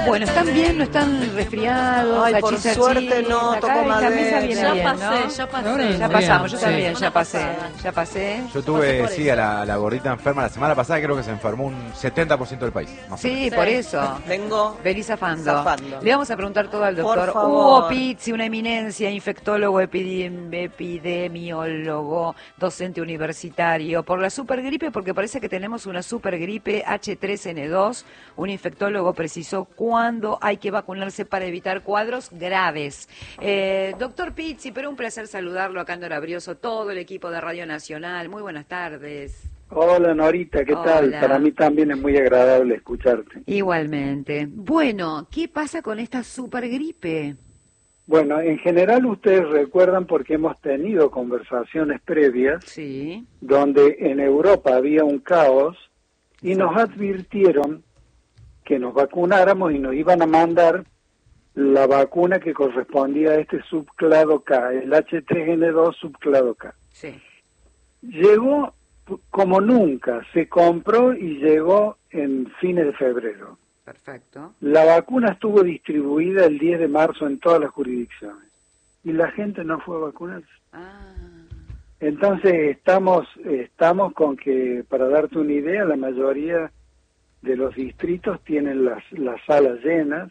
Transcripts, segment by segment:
Bueno, ¿están bien? ¿No están resfriados? Ay, por suerte no, acá toco esta mesa madera. viene Ya bien, pasé, ¿no? ya pasé. Ya pasamos, yo Sí. también, ya Semana pasé, pasada. ya pasé. Yo tuve, por sí, eso. a la gordita enferma la semana pasada, creo que se enfermó un 70% del país. Más o menos. Sí, por eso. Vengo Venís zafando. zafando. Le vamos a preguntar todo al Por doctor favor. Hugo Pizzi, una eminencia, infectólogo, epidemiólogo, docente universitario, por la supergripe, porque parece que tenemos una supergripe H3N2. Un infectólogo precisó cuándo hay que vacunarse para evitar cuadros graves. Doctor Pizzi, pero un placer saludarlo acá en Dora Brioso, todo el equipo de Radio Nacional. Muy buenas tardes. Hola Norita, ¿qué tal? Hola. Para mí también es muy agradable escucharte. Igualmente. Bueno, ¿qué pasa con esta supergripe? Bueno, en general ustedes recuerdan porque hemos tenido conversaciones previas Sí. donde en Europa había un caos y nos advirtieron que nos vacunáramos y nos iban a mandar la vacuna que correspondía a este subclado K, el H3N2 subclado K. Sí. Llegó como nunca, se compró y llegó en fines de febrero. Perfecto. La vacuna estuvo distribuida el 10 de marzo en todas las jurisdicciones y la gente no fue a vacunarse. Ah, Entonces estamos con que, para darte una idea, la mayoría de los distritos tienen las salas llenas,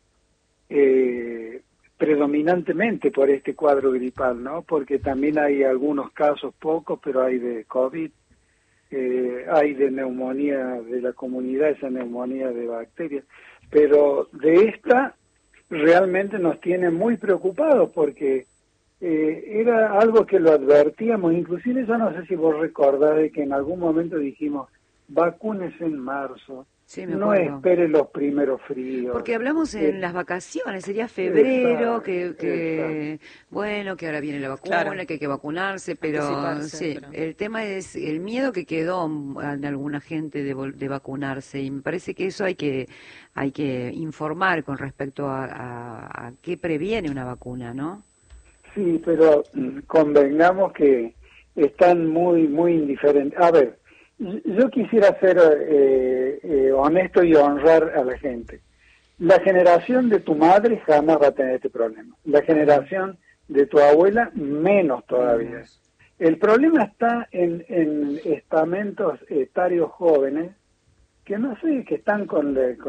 predominantemente por este cuadro gripal, ¿no? Porque también hay algunos casos, pocos, pero hay de COVID, hay de neumonía de la comunidad, esa neumonía de bacterias, pero de esta realmente nos tiene muy preocupados porque era algo que lo advertíamos, inclusive yo no sé si vos recordás de que en algún momento dijimos, vacúnese en marzo, sí, me no acuerdo. espere los primeros fríos. Porque hablamos en las vacaciones, sería febrero, que bueno, que ahora viene la vacuna, Claro. que hay que vacunarse, pero Anticiparse, sí, pero- el tema es el miedo que quedó en alguna gente de vacunarse, y me parece que eso hay que informar con respecto a qué previene una vacuna, ¿no? Sí, pero convengamos que están muy indiferentes. A ver, yo quisiera ser honesto y honrar a la gente. La generación de tu madre jamás va a tener este problema. La generación de tu abuela menos todavía. El problema está en estamentos etarios jóvenes que no sé, que están con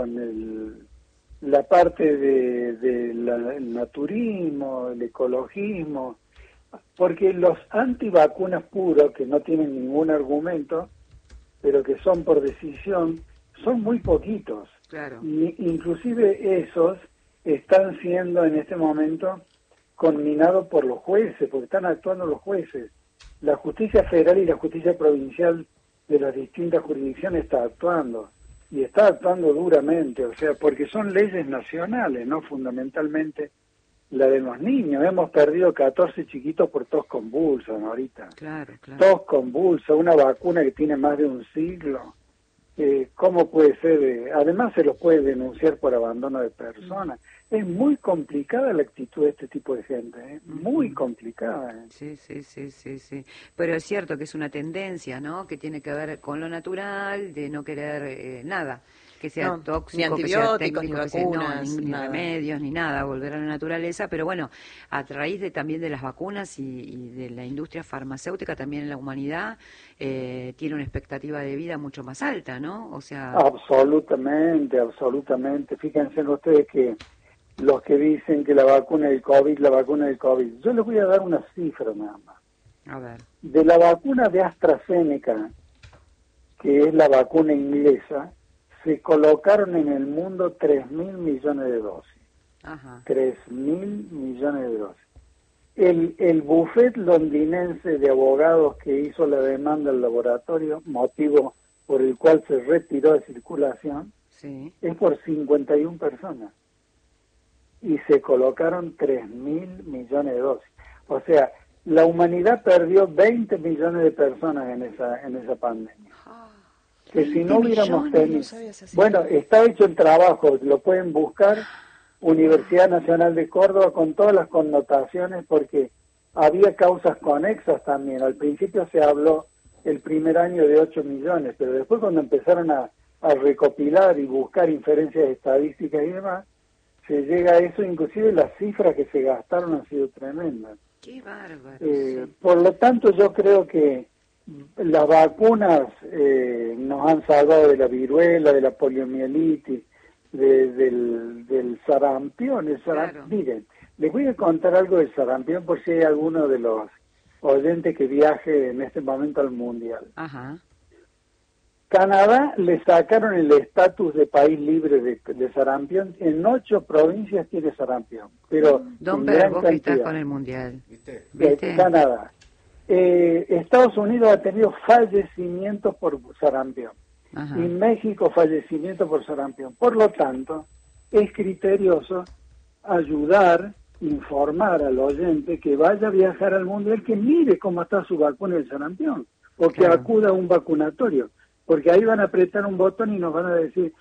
la parte del naturismo, el ecologismo, porque los antivacunas puros, que no tienen ningún argumento, pero que son por decisión, son muy poquitos. Claro. Y inclusive esos están siendo en este momento conminados por los jueces, porque están actuando los jueces. La justicia federal y la justicia provincial de las distintas jurisdicciones está actuando, y está actuando duramente, o sea, porque son leyes nacionales, ¿no? Fundamentalmente la de los niños. Hemos perdido 14 chiquitos por tos convulsa, ¿no? Ahorita. Claro, claro. Tos convulsa, una vacuna que tiene más de un siglo. ¿Cómo puede ser? Además se los puede denunciar por abandono de personas. Es muy complicada la actitud de este tipo de gente, ¿eh? Muy complicada. Sí. Pero es cierto que es una tendencia, ¿no? Que tiene que ver con lo natural, de no querer nada que sea No, tóxico, ni antibióticos, que sea técnico, ni que sea, vacunas, ni nada. remedios, ni nada, volver a la naturaleza. Pero bueno, a raíz también de las vacunas y de la industria farmacéutica, también en la humanidad tiene una expectativa de vida mucho más alta, ¿no? O sea... Absolutamente. Fíjense ustedes que los que dicen que la vacuna del COVID, yo les voy a dar una cifra nada más. A ver. De la vacuna de AstraZeneca, que es la vacuna inglesa, se colocaron en el mundo 3.000 millones de dosis. Ajá. 3.000 millones de dosis. El bufete londinense de abogados que hizo la demanda al laboratorio, motivo por el cual se retiró de circulación, Sí. es por 51 personas. Y se colocaron 3.000 millones de dosis. O sea, la humanidad perdió 20 millones de personas en esa pandemia. Que si 20 no hubiéramos millones, tenido... no sabía esa cifra. Bueno, está hecho el trabajo, lo pueden buscar, Universidad Nacional de Córdoba, con todas las connotaciones, porque había causas conexas también. Al principio se habló el primer año de 8 millones, pero después cuando empezaron a a recopilar y buscar inferencias estadísticas y demás, se llega a eso, inclusive las cifras que se gastaron han sido tremendas. Qué bárbaro. Por lo tanto, yo creo que las vacunas nos han salvado de la viruela, de la poliomielitis, del sarampión. Claro. Miren, les voy a contar algo del sarampión por si hay alguno de los oyentes que viaje en este momento al mundial. Ajá. Canadá le sacaron el estatus de país libre de sarampión. En 8 provincias tiene sarampión, pero Don en Pedro, gran vos que estás cantidad. con el mundial. De Canadá. Estados Unidos ha tenido fallecimientos por sarampión. Ajá. Y México fallecimientos por sarampión. Por lo tanto, es criterioso ayudar, informar al oyente que vaya a viajar al mundial, que mire cómo está su vacuna del sarampión, o que Claro. acuda a un vacunatorio, porque ahí van a apretar un botón y nos van a decir,